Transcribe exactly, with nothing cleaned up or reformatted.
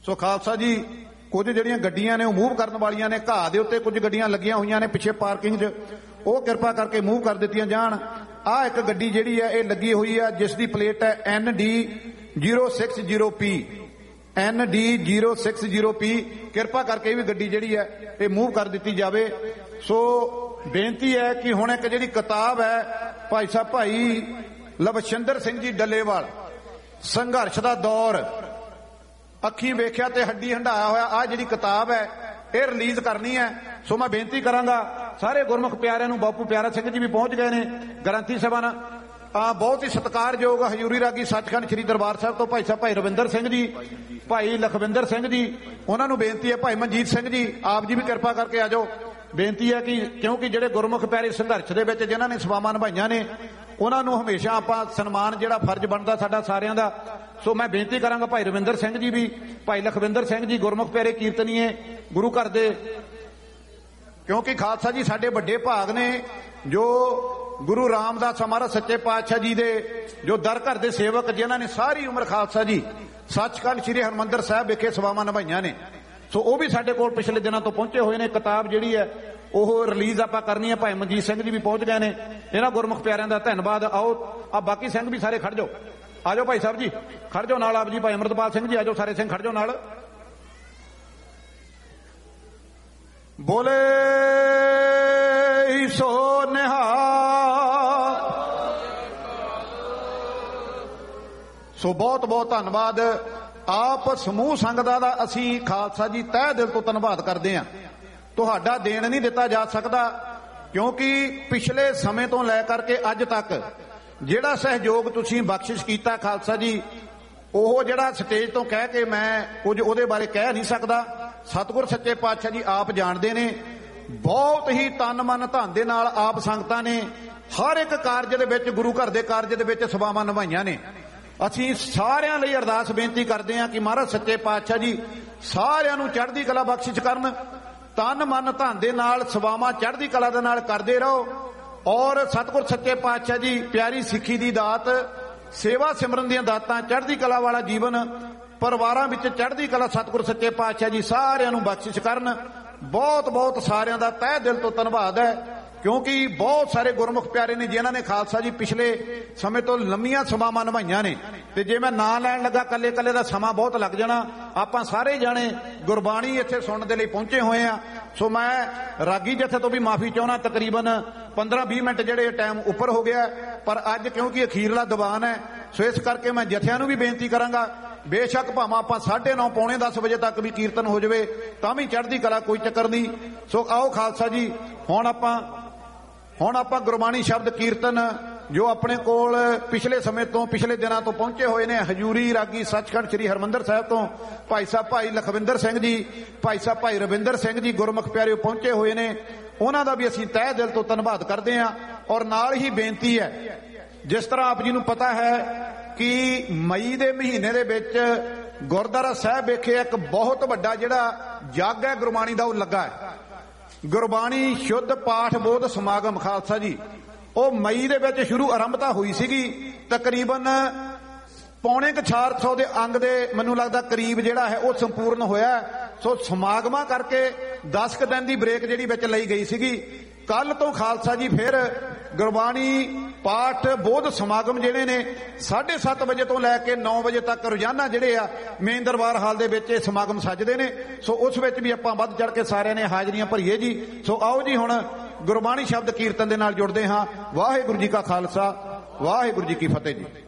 ਸੋ ਖਾਲਸਾ ਜੀ ਕੁਝ ਜਿਹੜੀਆਂ ਗੱਡੀਆਂ ਨੇ ਉਹ ਮੂਵ ਕਰਨ ਵਾਲੀਆਂ ਨੇ, ਘਾਹ ਦੇ ਉੱਤੇ ਕੁਝ ਗੱਡੀਆਂ ਲੱਗੀਆਂ ਹੋਈਆਂ ਨੇ ਪਿੱਛੇ ਪਾਰਕਿੰਗ 'ਚ, ਉਹ ਕਿਰਪਾ ਕਰਕੇ ਮੂਵ ਕਰ ਦਿੱਤੀਆਂ ਜਾਣ। ਆਹ ਇੱਕ ਗੱਡੀ ਜਿਹੜੀ ਹੈ ਇਹ ਲੱਗੀ ਹੋਈ ਆ ਜਿਸ ਦੀ ਪਲੇਟ ਹੈ N D zero six zero ਪੀ, N D zero six zero ਪੀ। ਕਿਰਪਾ ਕਰਕੇ ਇਹ ਵੀ ਗੱਡੀ ਜਿਹੜੀ ਹੈ ਇਹ ਮੂਵ ਕਰ ਦਿੱਤੀ ਜਾਵੇ। ਸੋ ਬੇਨਤੀ ਹੈ ਕਿ ਹੁਣ ਇੱਕ ਜਿਹੜੀ ਕਿਤਾਬ ਹੈ ਭਾਈ ਸਾਹਿਬ ਭਾਈ ਲਵਛਿੰਦਰ ਸਿੰਘ ਜੀ ਡੱਲੇਵਾਲ, ਸੰਘਰਸ਼ ਦਾ ਦੌਰ, ਅੱਖੀਂ ਵੇਖਿਆ ਤੇ ਹੱਡੀ ਹੰਢਾਇਆ ਹੋਇਆ, ਆਹ ਜਿਹੜੀ ਕਿਤਾਬ ਹੈ ਇਹ ਰਿਲੀਜ਼ ਕਰਨੀ ਹੈ। ਸੋ ਮੈਂ ਬੇਨਤੀ ਕਰਾਂਗਾ ਸਾਰੇ ਗੁਰਮੁਖ ਪਿਆਰਿਆਂ ਨੂੰ, ਬਾਪੂ ਪਿਆਰਾ ਸਿੰਘ ਜੀ ਵੀ ਪਹੁੰਚ ਗਏ ਨੇ, ਗ੍ਰੰਥੀ ਸਭਾ ਨਾਲ ਆ ਬਹੁਤ ਹੀ ਸਤਿਕਾਰਯੋਗ ਹਜ਼ੂਰੀ ਰਾਗੀ ਸੱਚਖੰਡ ਸ੍ਰੀ ਦਰਬਾਰ ਸਾਹਿਬ ਤੋਂ ਭਾਈ ਸਾਹਿਬ ਭਾਈ ਰਵਿੰਦਰ ਸਿੰਘ ਜੀ, ਭਾਈ ਲਖਵਿੰਦਰ ਸਿੰਘ ਜੀ, ਉਹਨਾਂ ਨੂੰ ਬੇਨਤੀ ਹੈ ਭਾਈ ਮਨਜੀਤ ਸਿੰਘ ਜੀ ਆਪ ਜੀ ਵੀ ਕਿਰਪਾ ਕਰਕੇ ਆ ਜਾਓ। ਬੇਨਤੀ ਹੈ ਕਿ ਕਿਉਂਕਿ ਜਿਹੜੇ ਗੁਰਮੁਖ ਪਿਆਰੇ ਸੰਘਰਸ਼ ਦੇ ਵਿੱਚ ਜਿਨ੍ਹਾਂ ਨੇ ਸੇਵਾਵਾਂ ਨਿਭਾਈਆਂ ਨੇ ਉਹਨਾਂ ਨੂੰ ਹਮੇਸ਼ਾ ਆਪਾਂ ਸਨਮਾਨ ਜਿਹੜਾ ਫਰਜ਼ ਬਣਦਾ ਸਾਡਾ ਸਾਰਿਆਂ ਦਾ। ਸੋ ਮੈਂ ਬੇਨਤੀ ਕਰਾਂਗਾ ਭਾਈ ਰਵਿੰਦਰ ਸਿੰਘ ਜੀ ਵੀ, ਭਾਈ ਲਖਵਿੰਦਰ ਸਿੰਘ ਜੀ ਗੁਰਮੁਖ ਪਿਆਰੇ ਕੀਰਤਨੀਏ ਗੁਰੂ ਘਰ ਦੇ, ਕਿਉਂਕਿ ਖਾਲਸਾ ਜੀ ਸਾਡੇ ਵੱਡੇ ਭਾਗ ਨੇ ਜੋ ਗੁਰੂ ਰਾਮਦਾਸ ਮਹਾਰਾਜ ਸੱਚੇ ਪਾਤਸ਼ਾਹ ਜੀ ਦੇ ਜੋ ਦਰ ਘਰ ਦੇ ਸੇਵਕ ਜਿਨ੍ਹਾਂ ਨੇ ਸਾਰੀ ਉਮਰ ਖਾਲਸਾ ਜੀ ਸੱਚਖੰਡ ਸ੍ਰੀ ਹਰਿਮੰਦਰ ਸਾਹਿਬ ਵਿਖੇ ਸੇਵਾਵਾਂ ਨਿਭਾਈਆਂ ਨੇ। ਸੋ ਉਹ ਵੀ ਸਾਡੇ ਕੋਲ ਪਿਛਲੇ ਦਿਨਾਂ ਤੋਂ ਪਹੁੰਚੇ ਹੋਏ ਨੇ। ਕਿਤਾਬ ਜਿਹੜੀ ਹੈ ਉਹ ਰਿਲੀਜ਼ ਆਪਾਂ ਕਰਨੀ ਹੈ। ਭਾਈ ਮਨਜੀਤ ਸਿੰਘ ਜੀ ਵੀ ਪਹੁੰਚ ਗਏ ਨੇ। ਇਹਨਾਂ ਗੁਰਮੁਖ ਪਿਆਰਿਆਂ ਦਾ ਧੰਨਵਾਦ। ਆਓ ਆ ਬਾਕੀ ਸਿੰਘ ਵੀ ਸਾਰੇ ਖੜ ਜਾਓ, ਆ ਜਾਓ ਭਾਈ ਸਾਹਿਬ ਜੀ ਖੜ ਜਾਓ ਨਾਲ, ਆਪ ਜੀ ਭਾਈ ਅਮਰਤਪਾਲ ਸਿੰਘ ਜੀ ਆ ਜਾਓ, ਸਾਰੇ ਸਿੰਘ ਖੜ ਜਾਓ ਨਾਲ। ਬੋਲੇ ਸੋ ਨਿਹਾਲ। ਸੋ ਬਹੁਤ ਬਹੁਤ ਧੰਨਵਾਦ ਆਪ ਸਮੂਹ ਸੰਗਤਾਂ ਦਾ। ਅਸੀਂ ਖਾਲਸਾ ਜੀ ਤਹਿ ਦਿਲ ਤੋਂ ਧੰਨਵਾਦ ਕਰਦੇ ਹਾਂ। ਤੁਹਾਡਾ ਦੇਣ ਨਹੀਂ ਦਿੱਤਾ ਜਾ ਸਕਦਾ, ਕਿਉਂਕਿ ਪਿਛਲੇ ਸਮੇਂ ਤੋਂ ਲੈ ਕਰਕੇ ਅੱਜ ਤੱਕ ਜਿਹੜਾ ਸਹਿਯੋਗ ਤੁਸੀਂ ਬਖਸ਼ਿਸ਼ ਕੀਤਾ ਖਾਲਸਾ ਜੀ, ਉਹ ਜਿਹੜਾ ਸਟੇਜ ਤੋਂ ਕਹਿ ਕੇ ਮੈਂ ਕੁਝ ਉਹਦੇ ਬਾਰੇ ਕਹਿ ਨਹੀਂ ਸਕਦਾ। ਸਤਿਗੁਰ ਸੱਚੇ ਪਾਤਸ਼ਾਹ ਜੀ ਆਪ ਜਾਣਦੇ ਨੇ। ਬਹੁਤ ਹੀ ਤਨ ਮਨ ਧਨ ਦੇ ਨਾਲ ਆਪ ਸੰਗਤਾਂ ਨੇ ਹਰ ਇੱਕ ਕਾਰਜ ਦੇ ਵਿੱਚ, ਗੁਰੂ ਘਰ ਦੇ ਕਾਰਜ ਦੇ ਵਿੱਚ ਸੇਵਾਵਾਂ ਨਿਭਾਈਆਂ ਨੇ। ਅਸੀਂ ਸਾਰਿਆਂ ਲਈ ਅਰਦਾਸ ਬੇਨਤੀ ਕਰਦੇ ਹਾਂ ਕਿ ਮਹਾਰਾਜ ਸੱਚੇ ਪਾਤਸ਼ਾਹ ਜੀ ਸਾਰਿਆਂ ਨੂੰ ਚੜ੍ਹਦੀ ਕਲਾ ਬਖਸ਼ਿਸ਼ ਕਰਨ। ਤਨ ਮਨ ਧਨ ਦੇ ਨਾਲ ਸੇਵਾਵਾਂ ਚੜ੍ਹਦੀ ਕਲਾ ਦੇ ਨਾਲ ਕਰਦੇ ਰਹੋ। ਔਰ ਸਤਿਗੁਰ ਸੱਚੇ ਪਾਤਸ਼ਾਹ ਜੀ ਪਿਆਰੀ ਸਿੱਖੀ ਦੀ ਦਾਤ, ਸੇਵਾ ਸਿਮਰਨ ਦੀਆਂ ਦਾਤਾਂ, ਚੜ੍ਹਦੀ ਕਲਾ ਵਾਲਾ ਜੀਵਨ, ਪਰਿਵਾਰਾਂ ਵਿੱਚ ਚੜ੍ਹਦੀ ਕਲਾ ਸਤਿਗੁਰ ਸੱਚੇ ਪਾਤਸ਼ਾਹ ਜੀ ਸਾਰਿਆਂ ਨੂੰ ਬਖਸ਼ਿਸ਼ ਕਰਨ। ਬਹੁਤ ਬਹੁਤ ਸਾਰਿਆਂ ਦਾ ਤਹਿ ਦਿਲ ਤੋਂ ਧੰਨਵਾਦ ਹੈ, ਕਿਉਂਕਿ ਬਹੁਤ ਸਾਰੇ ਗੁਰਮੁਖ ਪਿਆਰੇ ਨੇ ਜਿਨ੍ਹਾਂ ਨੇ ਖਾਲਸਾ ਜੀ ਪਿਛਲੇ ਸਮੇਂ ਤੋਂ ਲੰਮੀਆਂ ਸੇਵਾਵਾਂ ਨਿਭਾਈਆਂ ਨੇ। ਤੇ ਜੇ ਮੈਂ ਨਾਂ ਲੈਣ ਲੱਗਾ ਕੱਲੇ ਕੱਲੇ ਦਾ ਸਮਾਂ ਬਹੁਤ ਲੱਗ ਜਾਣਾ। ਆਪਾਂ ਸਾਰੇ ਜਾਣੇ ਗੁਰਬਾਣੀ ਇੱਥੇ ਸੁਣਨ ਦੇ ਲਈ ਪਹੁੰਚੇ ਹੋਏ ਆ। ਸੋ ਮੈਂ ਰਾਗੀ ਜਥੇ ਤੋਂ ਵੀ ਮਾਫੀ ਚਾਹੁੰਦਾ, ਤਕਰੀਬਨ ਪੰਦਰਾਂ ਵੀਹ ਮਿੰਟ ਜਿਹੜੇ ਟਾਈਮ ਉੱਪਰ ਹੋ ਗਿਆ, ਪਰ ਅੱਜ ਕਿਉਂਕਿ ਅਖੀਰਲਾ ਦੀਵਾਨ ਹੈ, ਸੋ ਇਸ ਕਰਕੇ ਮੈਂ ਜਥਿਆਂ ਨੂੰ ਵੀ ਬੇਨਤੀ ਕਰਾਂਗਾ, ਬੇਸ਼ੱਕ ਭਾਵੇਂ ਆਪਾਂ ਸਾਢੇ ਨੌ ਪੌਣੇ ਦਸ ਵਜੇ ਤੱਕ ਵੀ ਕੀਰਤਨ ਹੋ ਜਾਵੇ ਤਾਂ ਵੀ ਚੜ੍ਹਦੀ ਕਲਾ, ਕੋਈ ਚੱਕਰ ਨਹੀਂ। ਸੋ ਆਓ ਖਾਲਸਾ ਜੀ ਹੁਣ ਆਪਾਂ ਹੁਣ ਆਪਾਂ ਗੁਰਬਾਣੀ ਸ਼ਬਦ ਕੀਰਤਨ ਜੋ ਆਪਣੇ ਕੋਲ ਪਿਛਲੇ ਸਮੇਂ ਤੋਂ, ਪਿਛਲੇ ਦਿਨਾਂ ਤੋਂ ਪਹੁੰਚੇ ਹੋਏ ਨੇ, ਹਜ਼ੂਰੀ ਰਾਗੀ ਸੱਚਖੰਡ ਸ੍ਰੀ ਹਰਿਮੰਦਰ ਸਾਹਿਬ ਤੋਂ ਭਾਈ ਸਾਹਿਬ ਭਾਈ ਲਖਵਿੰਦਰ ਸਿੰਘ ਜੀ, ਭਾਈ ਸਾਹਿਬ ਭਾਈ ਰਵਿੰਦਰ ਸਿੰਘ ਜੀ ਗੁਰਮੁਖ ਪਿਆਰੇ ਪਹੁੰਚੇ ਹੋਏ ਨੇ। ਉਹਨਾਂ ਦਾ ਵੀ ਅਸੀਂ ਤਹਿ ਦਿਲ ਤੋਂ ਧੰਨਵਾਦ ਕਰਦੇ ਹਾਂ। ਔਰ ਨਾਲ ਹੀ ਬੇਨਤੀ ਹੈ, ਜਿਸ ਤਰ੍ਹਾਂ ਆਪ ਜੀ ਨੂੰ ਪਤਾ ਹੈ ਕਿ ਮਈ ਦੇ ਮਹੀਨੇ ਦੇ ਵਿੱਚ ਗੁਰਦੁਆਰਾ ਸਾਹਿਬ ਵਿਖੇ ਇੱਕ ਬਹੁਤ ਵੱਡਾ ਜਿਹੜਾ ਜੱਗ ਹੈ ਗੁਰਬਾਣੀ ਦਾ ਉਹ ਲੱਗਾ ਹੈ। ਗੁਰਬਾਣੀ ਸ਼ੁੱਧ ਪਾਠ ਬੋਧ ਸਮਾਗਮ ਖਾਲਸਾ ਜੀ, ਉਹ ਮਈ ਦੇ ਵਿੱਚ ਸ਼ੁਰੂ ਆਰੰਭਤਾ ਹੋਈ ਸੀਗੀ। ਤਕਰੀਬਨ ਪੌਣੇ ਕੁ ਚਾਰ ਸੌ ਦੇ ਅੰਗ ਦੇ ਮੈਨੂੰ ਲੱਗਦਾ ਕਰੀਬ ਜਿਹੜਾ ਹੈ ਉਹ ਸੰਪੂਰਨ ਹੋਇਆ। ਸੋ ਸਮਾਗਮਾਂ ਕਰਕੇ ਦਸ ਕੁ ਦਿਨ ਦੀ ਬ੍ਰੇਕ ਜਿਹੜੀ ਵਿੱਚ ਲਈ ਗਈ ਸੀਗੀ। ਕੱਲ ਤੋਂ ਖਾਲਸਾ ਜੀ ਫਿਰ ਗੁਰਬਾਣੀ ਪਾਠ ਬੋਧ ਸਮਾਗਮ ਜਿਹੜੇ ਨੇ ਸਾਢੇ ਸੱਤ ਵਜੇ ਤੋਂ ਲੈ ਕੇ ਨੌ ਵਜੇ ਤੱਕ ਰੋਜ਼ਾਨਾ ਜਿਹੜੇ ਆ ਮੇਨ ਦਰਬਾਰ ਹਾਲ ਦੇ ਵਿੱਚ ਇਹ ਸਮਾਗਮ ਸੱਜਦੇ ਨੇ। ਸੋ ਉਸ ਵਿੱਚ ਵੀ ਆਪਾਂ ਵੱਧ ਚੜ ਕੇ ਸਾਰਿਆਂ ਨੇ ਹਾਜ਼ਰੀਆਂ ਭਰੀਏ ਜੀ। ਸੋ ਆਓ ਜੀ ਹੁਣ ਗੁਰਬਾਣੀ ਸ਼ਬਦ ਕੀਰਤਨ ਦੇ ਨਾਲ ਜੁੜਦੇ ਹਾਂ। ਵਾਹਿਗੁਰੂ ਜੀ ਕਾ ਖਾਲਸਾ, ਵਾਹਿਗੁਰੂ ਜੀ ਕੀ ਫਤਿਹ ਜੀ।